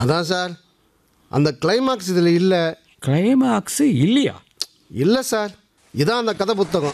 அதான் சார், அந்த கிளைமாக்ஸ் இதில் இல்லை. கிளைமாக்ஸு இல்லையா? இல்லை சார், இதான் அந்த கதை புத்தகம்.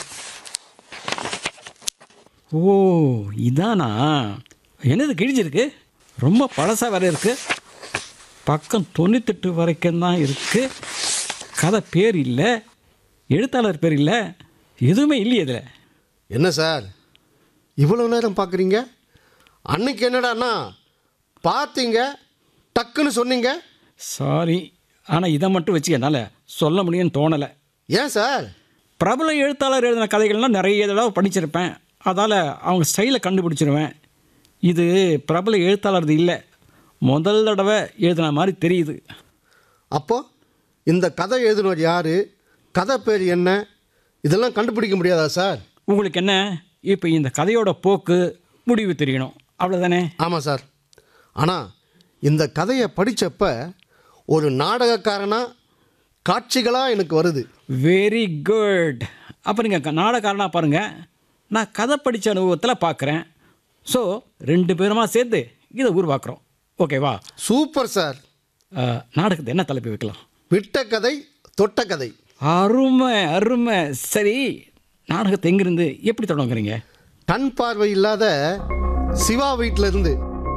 ஓ, இதானா? என்னது கிழிஞ்சிருக்கு? ரொம்ப பழசாக வேற இருக்கு. பக்கம் 98 வரைக்கும் தான் இருக்கு. கதை பேர் இல்லை, எழுத்தாளர் பேர் இல்லை, எதுவுமே இல்லையே இதில். என்ன சார் இவ்வளோ நேரம் பார்க்குறீங்க? அன்னைக்கு என்னடாண்ணா பார்த்தீங்க, டக்குன்னு சொன்னீங்க. சாரி, ஆனால் இதை மட்டும் வச்சு என்னால் சொல்ல முடியும்னு தோணலை. ஏன் சார்? பிரபல எழுத்தாளர் எழுதின கதைகள்லாம் நிறைய தடவை படிச்சிருப்பேன், அதால் அவங்க ஸ்டைலை கண்டுபிடிச்சிருவேன். இது பிரபல எழுத்தாளர் இல்லை, முதல் தடவை எழுதின மாதிரி தெரியுது. அப்போ இந்த கதை எழுதுனவர் யார், கதை பேர் என்ன, இதெல்லாம் கண்டுபிடிக்க முடியாதா சார்? உங்களுக்கு என்ன, இப்போ இந்த கதையோட போக்கு முடிவு தெரியணும், அவ்வளோதானே? ஆமாம் சார். ஆனால் இந்த கதையை படித்தப்ப ஒரு நாடகக்காரனா காட்சிகளாக எனக்கு வருது. Very good. அப்போ நீங்கள் நாடகக்காரனாக பாருங்கள், நான் கதை படித்த அனுபவத்தில் பார்க்குறேன். ஸோ 2 பேருமா சேர்ந்து இதை உருவாக்குறோம். ஓகேவா? Super sir. நாடகத்தை என்ன தலைப்பு வைக்கலாம்? விட்ட கதை தொட்ட கதை. அருமை அருமை. சரி, நாடகத்தை எங்கேருந்து எப்படி தொடங்குறீங்க? கண் பார்வை இல்லாத சிவா வீட்டில் இருந்து.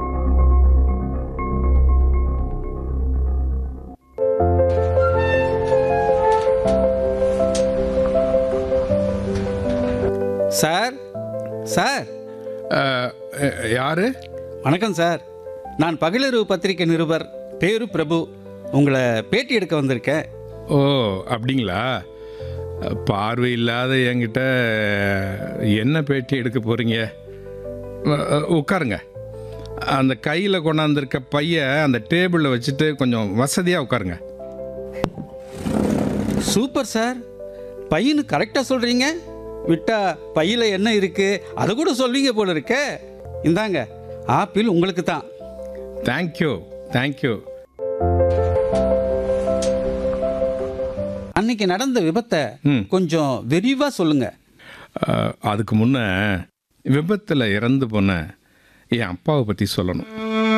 Sir, sir. யாரு? வணக்கம் சார், நான் பகலிரவு பத்திரிகை நிருபர், பேரு பிரபு. உங்களை பேட்டி எடுக்க வந்திருக்கேன். ஓ, அப்படிங்களா? பார்வை இல்லாத என்கிட்ட என்ன பேட்டி எடுக்க போகிறீங்க? உட்காருங்க. அந்த கையில் கொண்டாந்துருக்க பைய அந்த டேபிளில் வச்சுட்டு கொஞ்சம் வசதியாக உட்காருங்க. சூப்பர் சார், பையனு கரெக்டாக சொல்கிறீங்க. விட்டா பையில் என்ன இருக்குது அதை கூட சொல்வீங்க போல இருக்க. இந்தாங்க, ஆப்பிள் உங்களுக்கு தான். Thank you thank you. அன்னைக்கு நடந்த விபத்தை கொஞ்சம் விரிவாக சொல்லுங்க. அதுக்கு முன்ன விபத்தில் இறந்து போன என் அப்பாவை பற்றி சொல்லணும்.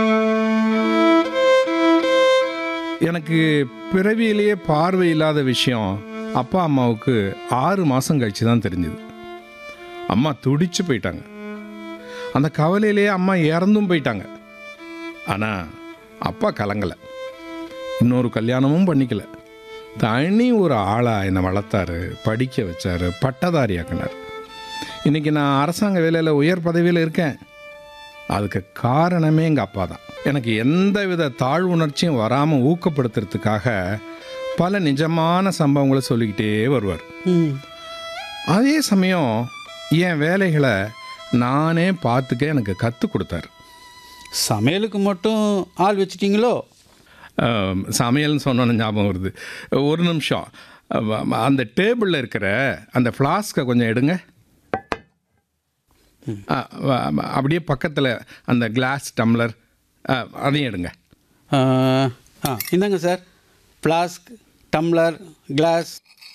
எனக்கு பிறவியிலேயே பார்வை இல்லாத விஷயம் அப்பா அம்மாவுக்கு 6 மாதம் கழிச்சு தான் தெரிஞ்சுது. அம்மா துடிச்சு போயிட்டாங்க. அந்த கவலையிலேயே அம்மா இறந்தும் போயிட்டாங்க. ஆனால் அப்பா கலங்கலை, இன்னொரு கல்யாணமும் பண்ணிக்கல. தனி ஒரு ஆளாக என்னை வளர்த்தாரு, படிக்க வச்சார், பட்டதாரி ஆக்கினார். இன்றைக்கி நான் அரசாங்க வேலையில் உயர் பதவியில் இருக்கேன். அதுக்கு காரணமே எங்கள் அப்பா தான். எனக்கு எந்த வித தாழ்வு உணர்ச்சியும் வராமல் ஊக்கப்படுத்துறதுக்காக பல நிஜமான சம்பவங்களை சொல்லிக்கிட்டே வருவார். அதே சமயம் என் வேலைகளை நானே பார்த்துக்க எனக்கு கற்றுக் கொடுத்தாரு. சமையலுக்கு மட்டும் ஆள் வச்சிட்டிங்களோ? சமையல்னு சொன்னோன்னு ஞாபகம் வருது. ஒரு நிமிஷம். அந்த டேபிளில் இருக்கிற அந்த ஃப்ளாஸ்கை கொஞ்சம் எடுங்க. அப்படியே பக்கத்தில் அந்த கிளாஸ் டம்ளர் அதையும் எடுங்க. இந்தாங்க sir, flask, tumbler, class.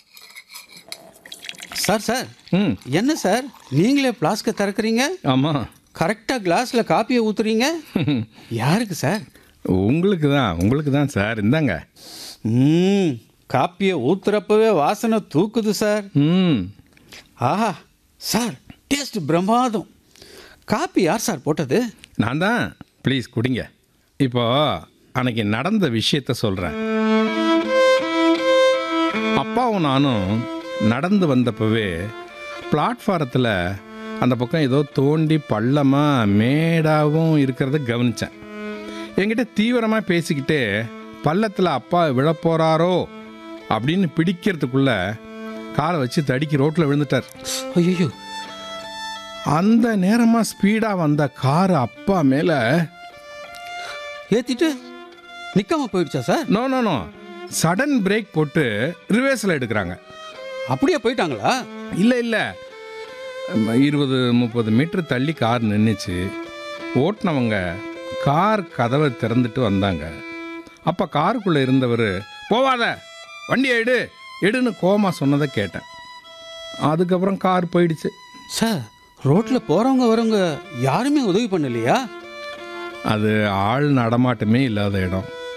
Sir sir, என்ன சார் நீங்களே ஃப்ளாஸ்கை திறக்கிறீங்க? ஆமாம், கரெக்டாக கிளாஸில் காப்பியை ஊற்றுறீங்க. யாருக்கு சார்? உங்களுக்கு தான் சார். இந்தாங்க. காப்பியை ஊற்றுறப்பவே வாசனை தூக்குது சார். ஆஹா சார், டேஸ்ட் பிரமாதம். காப்பி யார் சார் போட்டது? நான் தான். ப்ளீஸ் குடிங்க. இப்போ அன்னைக்கு நடந்த விஷயத்த சொல்கிறேன். அப்பாவும் நானும் நடந்து வந்தப்பவே பிளாட்ஃபாரத்தில் அந்த பக்கம் ஏதோ தோண்டி பள்ளமாக மேடாகவும் இருக்கிறத கவனித்தேன். என்கிட்ட தீவிரமாக பேசிக்கிட்டே பள்ளத்தில் அப்பா விழப்போகிறாரோ அப்படின்னு பிடிக்கிறதுக்குள்ள காலை வச்சு தடிக்கி ரோட்டில் விழுந்துட்டார். ஐயோ! அந்த நேரமாக ஸ்பீடாக வந்த காரு அப்பா மேலே ஏற்றிட்டு நிற்காம போயிடுச்சா சார்? நோ, சடன் பிரேக் போட்டு ரிவர்ஸில் எடுக்கிறாங்க. அப்படியே போயிட்டாங்களா? இல்லை, 20-30 மீட்டர் தள்ளி கார் நின்றுச்சு. ஓட்டினவங்க கார் கதவை திறந்துட்டு வந்தாங்க. அப்போ காருக்குள்ளே இருந்தவர், போவாத, வண்டியை எடுன்னு கோமா சொன்னதை கேட்டேன். அதுக்கப்புறம் கார் போயிடுச்சு. சார், ரோட்டில் போகிறவங்க வரவங்க யாருமே உதவி பண்ணலையா? அது ஆள் நடமாட்டமே இல்லாத இடம்.